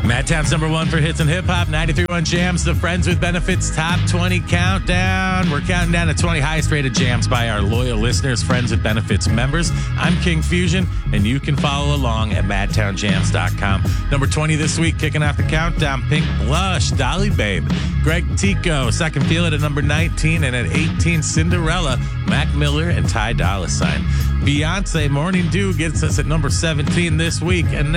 Madtown's number one for hits and hip hop, 93.1 Jams, the Friends with Benefits Top 20 Countdown. We're counting down the 20 highest rated jams by our loyal listeners, Friends with Benefits members. I'm King Fusion, and you can follow along at madtownjams.com. Number 20 this week, kicking off the countdown, Pink Blush, Dolly Babe. Greg Tico, Second Feel It at number 19, and at 18, Cinderella, Mac Miller, and Ty Dolla $ign. Beyonce, Morning Dew gets us at number 17 this week, and